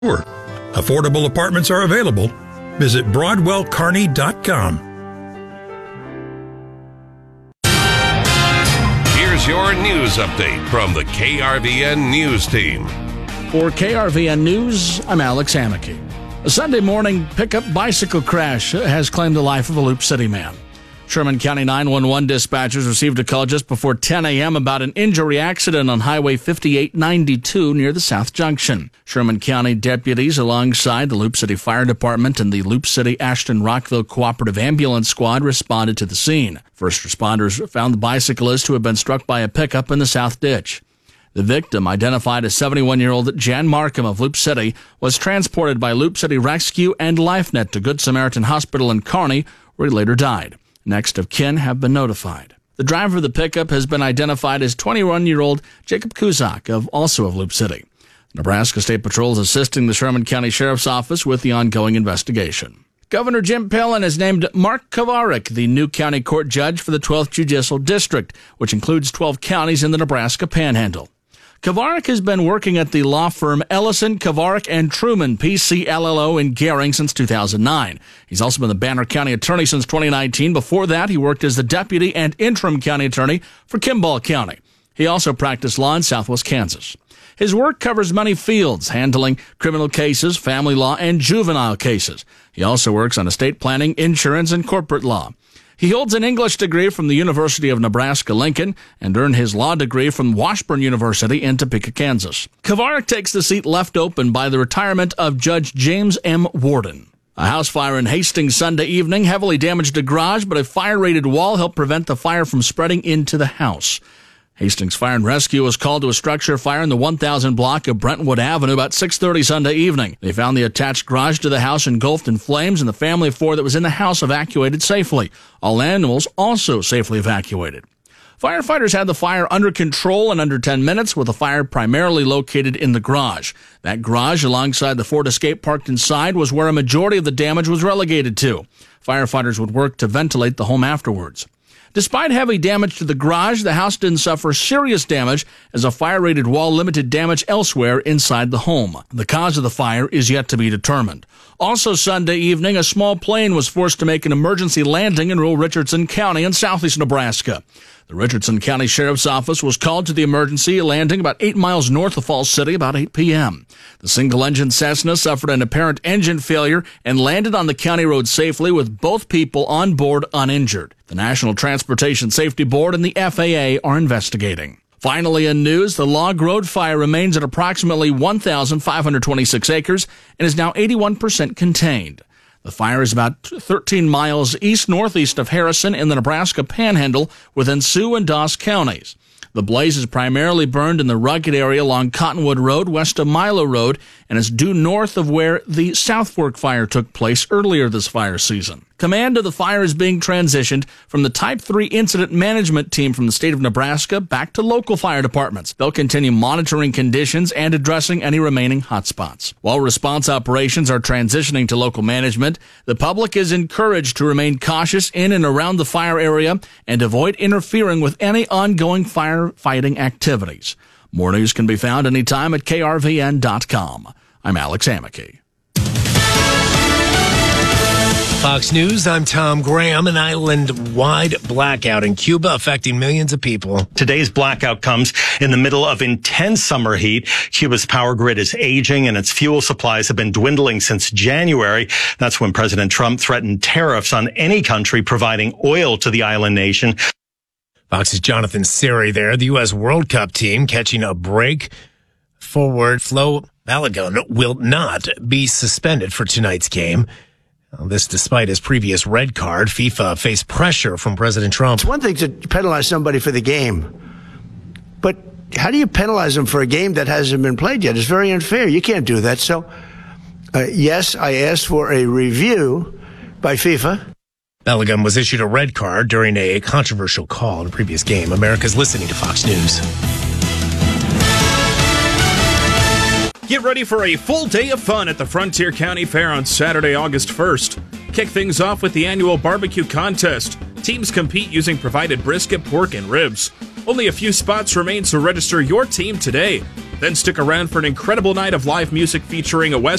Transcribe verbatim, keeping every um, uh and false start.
Affordable apartments are available. Visit broadwell kearney dot com. Here's your news update from the K R V N News Team. For K R V N News, I'm Alex Hammack. A Sunday morning pickup bicycle crash has claimed the life of a Loop City man. Sherman County nine one one dispatchers received a call just before ten a.m. about an injury accident on Highway fifty-eight ninety-two near the South Junction. Sherman County deputies alongside the Loop City Fire Department and the Loop City Ashton Rockville Cooperative Ambulance Squad responded to the scene. First responders found the bicyclist who had been struck by a pickup in the South Ditch. The victim, identified as seventy-one-year-old Jan Markham of Loop City, was transported by Loop City Rescue and LifeNet to Good Samaritan Hospital in Kearney, where he later died. Next of kin have been notified. The driver of the pickup has been identified as twenty-one-year-old Jacob Kuzak, of also of Loop City. Nebraska State Patrol is assisting the Sherman County Sheriff's Office with the ongoing investigation. Governor Jim Pillen has named Mark Kovarik the new county court judge for the twelfth Judicial District, which includes twelve counties in the Nebraska Panhandle. Kovarik has been working at the law firm Ellison, Kovarik, and Truman, P C L L O, in Gering since two thousand nine. He's also been the Banner County attorney since twenty nineteen. Before that, he worked as the deputy and interim county attorney for Kimball County. He also practiced law in southwest Kansas. His work covers many fields, handling criminal cases, family law, and juvenile cases. He also works on estate planning, insurance, and corporate law. He holds an English degree from the University of Nebraska-Lincoln and earned his law degree from Washburn University in Topeka, Kansas. Kovarik takes the seat left open by the retirement of Judge James M. Warden. A house fire in Hastings Sunday evening heavily damaged a garage, but a fire-rated wall helped prevent the fire from spreading into the house. Hastings Fire and Rescue was called to a structure fire in the one thousand block of Brentwood Avenue about six thirty Sunday evening. They found the attached garage to the house engulfed in flames, and the family of four that was in the house evacuated safely. All animals also safely evacuated. Firefighters had the fire under control in under ten minutes, with the fire primarily located in the garage. That garage, alongside the Ford Escape parked inside, was where a majority of the damage was relegated to. Firefighters would work to ventilate the home afterwards. Despite heavy damage to the garage, the house didn't suffer serious damage, as a fire-rated wall limited damage elsewhere inside the home. The cause of the fire is yet to be determined. Also Sunday evening, a small plane was forced to make an emergency landing in rural Richardson County in southeast Nebraska. The Richardson County Sheriff's Office was called to the emergency landing about eight miles north of Falls City about eight p.m. The single-engine Cessna suffered an apparent engine failure and landed on the county road safely, with both people on board uninjured. The National Transportation Safety Board and the F A A are investigating. Finally, in news, the Log Road fire remains at approximately one thousand five hundred twenty-six acres and is now eighty-one percent contained. The fire is about thirteen miles east-northeast of Harrison in the Nebraska Panhandle within Sioux and Doss counties. The blaze is primarily burned in the rugged area along Cottonwood Road west of Milo Road and is due north of where the South Fork fire took place earlier this fire season. Command of the fire is being transitioned from the Type three Incident Management Team from the state of Nebraska back to local fire departments. They'll continue monitoring conditions and addressing any remaining hotspots. While response operations are transitioning to local management, the public is encouraged to remain cautious in and around the fire area and avoid interfering with any ongoing firefighting activities. More news can be found anytime at K R V N dot com. I'm Alex Hammack. Fox News, I'm Tom Graham. An island-wide blackout in Cuba affecting millions of people. Today's blackout comes in the middle of intense summer heat. Cuba's power grid is aging and its fuel supplies have been dwindling since January. That's when President Trump threatened tariffs on any country providing oil to the island nation. Fox's Jonathan Siri there. The U S World Cup team catching a break. Forward Flo Balogun will not be suspended for tonight's game. This despite his previous red card. FIFA faced pressure from President Trump. It's one thing to penalize somebody for the game, but how do you penalize them for a game that hasn't been played yet? It's very unfair. You can't do that. So, uh, yes, I asked for a review by FIFA. Balogun was issued a red card during a controversial call in a previous game. America's listening to Fox News. Get ready for a full day of fun at the Frontier County Fair on Saturday, August first. Kick things off with the annual barbecue contest. Teams compete using provided brisket, pork, and ribs. Only a few spots remain, so register your team today. Then stick around for an incredible night of live music featuring a West